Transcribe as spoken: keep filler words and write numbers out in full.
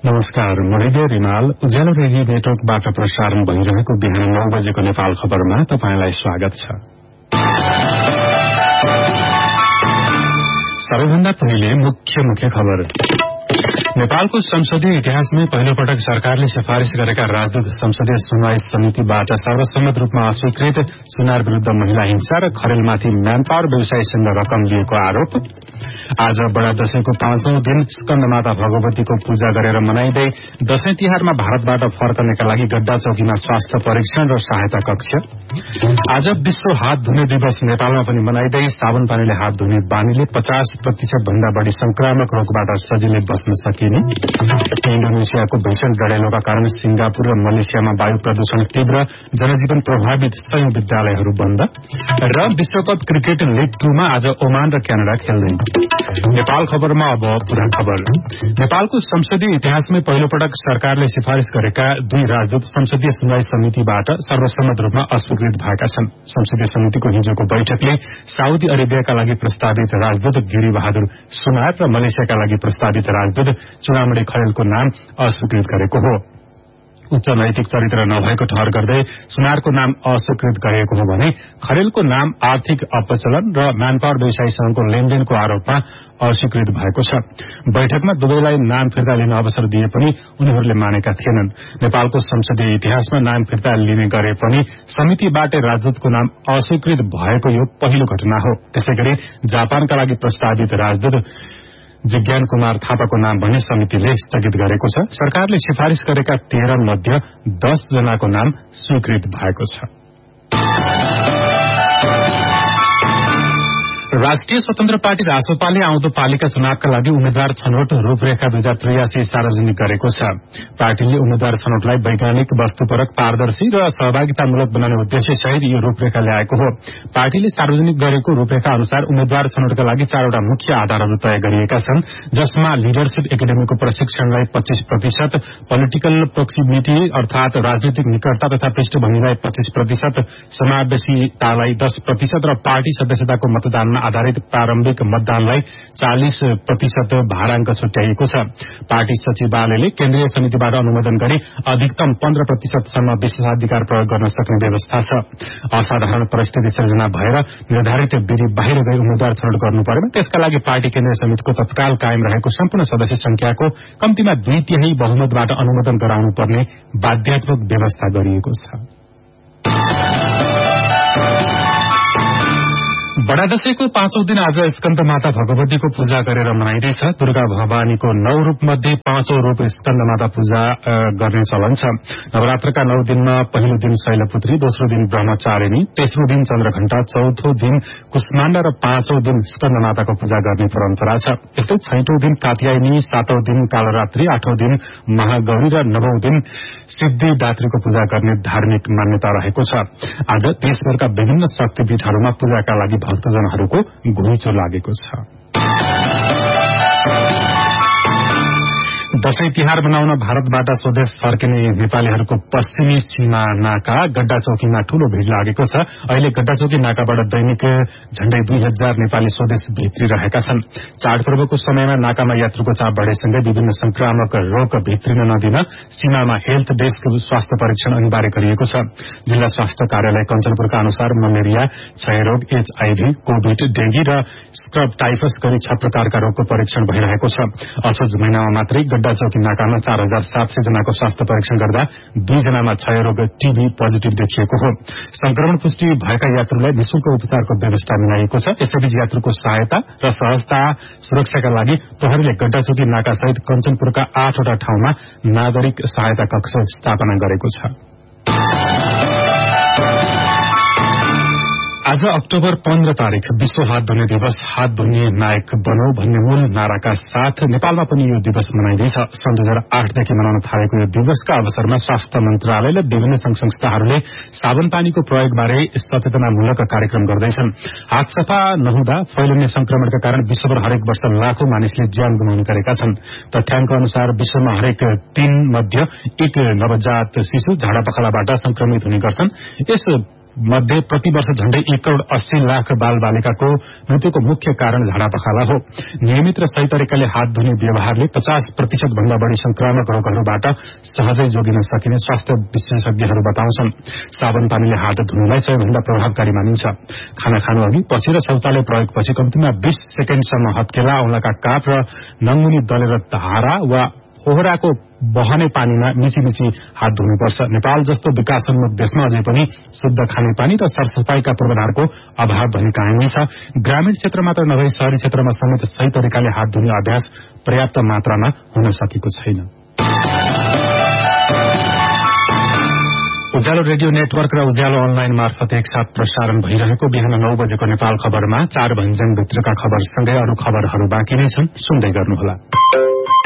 नमस्कार, म हृदय रिमाल उज्यालो रेडियो नेटवर्कबाट प्रसारण भइरहेको बिहान नौ बजेको नेपाल खबरमा तपाईंलाई स्वागत छ। सबैभन्दा पहिले मुख्य मुख्य खबर। नेपालको संसदीय इतिहासमै पहिलो पटक सरकारले सिफारिश गरेका राजदूत संसदीय सुनवाई समितिबाट सर्वसम्मत रूपमा अस्वीकृत। सुनार विरूद्ध महिला हिंसा र खरेलमाथि म्यान पावर व्यवसायीसँग रकम लिएको आरोप। आज बडा दशैंको पाँचौं दिन स्कन्दमाता भगवतीको पूजा गरेर मनाइँदै दशैं तिहारमा भारतबाट फर्कनेका लागि गड्डा चौकीमा स्वास्थ्य परीक्षण र सहायता कक्ष। आज विश्व हात धुने दिवस नेपालमा पनि मनाइँदै साबुन पानीले हात धुने बानीले पचास प्रतिशत भन्दा बढ़ी संक्रामक रोगबाट सजिलै बच्न सकिने। इन्डोनेसियाको भीषण डढेलोका कारण सिंगापुर र मलेसियामा वायु प्रदूषण तीव्र, जनजीवन प्रभावित, सयौं विद्यालयहरू बन्द। र विश्वकप क्रिकेट लीग टूमा आज ओमान र क्यानाडा खेल्दै। नेपाल खबरमा अब पूरा खबर। नेपालको संसदीय इतिहासमै पहिलो पटक सरकारले सिफारिश गरेका दुई राजदूत संसदीय सुनवाई समितिबाट सर्वसम्मत रूपमा अस्वीकृत भएका छन्। संसदीय समितिको हिजोको बैठकले साउदी अरेबियाका लागि प्रस्तावित राजदूत गिरी बहादुर सुनार र मलेसियाका लागि प्रस्तावित राजदूत चुडामणि खरेलको नाम अस्वीकृत गरेको हो। उच्च नैतिक चरित्र नभएको ठहर गर्दै सुनारको नाम अस्वीकृत गरिएको हो भने खरेलको नाम आर्थिक अपचलन र म्यानपावर व्यवसायीसँगको लेनदेनको आरोपमा अस्वीकृत भएको छ। बैठकमा दुवैलाई नाम फिर्ता लिन अवसर दिए पनि उनीहरूले मानेका थिएनन्। नेपालको संसदीय इतिहासमा नाम फिर्ता लिने गरे पनि समितिबाट राजदूतको नाम अस्वीकृत भएको यो पहिलो घटना हो। त्यसैगरी जापानका लागि प्रस्तावित राजदूत जिज्ञान कुमार थापाको नाम भने समितिले स्थगित गरेको छ। सरकारले सिफारिश गरेका तेह्र मध्ये दस जनाको नाम स्वीकृत भएको छ। राष्ट्रिय स्वतन्त्र पार्टी रासोपाले आउँदो पालिका चुनावका लागि उम्मेद्वार छनौट रूपरेखा दुई हजार त्रियासी सार्वजनिक गरेको छ। पार्टीले उम्मेद्वार छनौटलाई वैज्ञानिक, वस्तुपरक, पारदर्शी र सहभागितामूलक बनाउने उद्देश्य सहित यो रूपरेखा ल्याएको हो। पार्टीले सार्वजनिक गरेको रूपरेखा अनुसार उम्मेद्वार छनौटका लागि चारवटा मुख्य आधारहरू तय गरिएका छन्, जसमा लिडरशिप एकाडेमीको प्रशिक्षणलाई पच्चीस प्रतिशत, पोलिटिकल प्रोक्सिमिटी अर्थात राजनीतिक निकटता तथा पृष्ठभूमिलाई पच्चीस प्रतिशत, समावेशितालाई दस प्रतिशत र पार्टी सदस्यताको मतदानमा आधारित प्रारम्भिक मतदानलाई चालीस प्रतिशत भारांक छुट्याइएको छ। पार्टी सचिवालयले केन्द्रीय समितिबाट अनुमोदन गरी अधिकतम पन्ध्र प्रतिशतसम्म विशेषाधिकार प्रयोग गर्न सक्ने व्यवस्था छ। असाधारण परिस्थिति सृजना भएर निर्धारित विधि बाहिर गई उम्मेद्वार छनौट गर्नु परेमा त्यसका लागि पार्टी केन्द्रीय समितिको तत्काल कायम रहेको सम्पूर्ण सदस्य संख्याको कम्तीमा दुई तिहाई बहुमतबाट अनुमोदन गराउनु पर्ने बाध्यात्मक व्यवस्था गरिएको छ। बडा दशैंको पाँचौं दिन आज स्कन्दमाता भगवतीको पूजा गरेर मनाइँदैछ। दुर्गा भवानीको नौ रूप मध्ये पाँचौं रूप स्कन्दमाता पूजा गर्ने चलन छ। नवरात्रका नौ दिनमा पहिलो दिन शैलपुत्री, दोस्रो दिन ब्रह्मचारिणी, तेस्रो दिन चन्द्रघण्टा, चौथो दिन कुष्माण्ड र पाँचौं दिन स्कन्दमाताको पूजा गर्ने परम्परा छ। यस्तै छैटौं दिन कात्यायनी, सातौं दिन कालरात्रि, आठौं दिन महागौरी र नवौं दिन सिद्धिदात्रीको पूजा गर्ने धार्मिक मान्यता रहेको छ। आज देशभरका विभिन्न शक्तिपीठहरूमा पूजाका लागि भक्तजनहरूको घुइँचो लागेको छ। दशैं तिहार मनाउन भारतबाट स्वदेश फर्किने नेपालीहरूको पश्चिमी सीमा नाका गड्डा चौकीमा ठूलो भीड़ लागेको छ। अहिले गड्डा चौकी नाकाबाट दैनिक झण्डै दुई हजार नेपाली स्वदेश भित्रिरहेका छन्। चाडपर्वको समयमा नाकामा यात्रुको चाप बढेसँगै विभिन्न संक्रामक रोग भित्रिन नदिन सीमामा हेल्थ डेस्क स्वास्थ्य परीक्षण अनिवार्य गरिएको छ। जिल्ला स्वास्थ्य कार्यालय कञ्चनपुरका अनुसार मलेरिया, क्षयरोग, एचआईभी, कोभिड, डेंगी र स्क्रब टाइफस गरी छ प्रकारका रोगको परीक्षण भइरहेको छ। असोज महिनामा मात्रै गड्डा चौकी नाकामा चार हजार सात सय जनाको स्वास्थ्य परीक्षण गर्दा दुई जनामा क्षयरोग टीबी पोजिटिभ देखिएको हो। संक्रमण पुष्टि भएका यात्रुलाई निशुल्क उपचारको व्यवस्था मिलाइएको छ। यसैबीच यात्रुको सहायता र सहजता सुरक्षाका लागि प्रहरीले गड्डा चौकी नाका सहित कञ्चनपुरका आठवटा ठाउँमा नागरिक सहायता कक्ष स्थापना गरेको छ। आज अक्टोबर पन्ध्र तारीक विश्व हात धुने दिवस। हात धुने नायक बनौ भन्ने मूल नाराका साथ नेपालमा पनि यो दिवस मनाइँदैछ। सन् दुई हजार आठदेखि मनाउन थालेको यो दिवसका अवसरमा स्वास्थ्य मन्त्रालय र विभिन्न संघ संस्थाहरूले साबुन पानीको प्रयोगबारे सचेतनामूलक कार्यक्रम गर्दैछन्। हात सफा नहुँदा फैलिने संक्रमणका कारण विश्वभर हरेक वर्ष लाखौं मानिसले ज्यान गुमाउने गरेका छन्। तथ्याङ्क अनुसार विश्वमा हरेक तीन मध्ये एक नवजात शिशु झाडा पखालाबाट संक्रमित हुने गर्छन्। यस मध्ये प्रति वर्ष झण्डै एक करोड़ अस्सी लाख बाल बालिकाको मृत्युको मुख्य कारण झाडा पखाला हो। नियमित र सही तरिकाले हात धुने व्यवहारले पचास प्रतिशत भन्दा बढ़ी संक्रामक रोगहरूबाट सहजै जोगिन सकिने स्वास्थ्य विशेषज्ञहरू बताउँछन्। साबुन पानीले हात धुनुलाई सबैभन्दा प्रभावकारी मानिन्छ। खाना खानु अघि पछि र शौचालय प्रयोगपछि कम्तीमा बीस सेकेण्डसम्म हत्केला, औंलाका काप र नङ्मुनी दलेर धारा वा ओहराको बहने पानीमा मिची मिची हात धुनुपर्छ। नेपाल जस्तो विकासोन्मुख देशमा अझै पनि शुद्ध खानेपानी र सरसफाईका पूर्वाधारको अभाव भने कायमै छ। ग्रामीण क्षेत्र मात्र नभई शहरी क्षेत्रमा समेत सही तरिकाले हात धुने अभ्यास पर्याप्त मात्रामा हुन सकेको छैन। उज्यालो रेडियो नेटवर्क र उज्यालो अनलाइन मार्फत एकसाथ प्रसारण भइरहेको बिहान नौ बजेको नेपाल खबरमा चार भन्ज्याङ भित्रका खबरसँगै अरू खबरहरू बाँकी नै छन्, सुन्दै गर्नुहोला।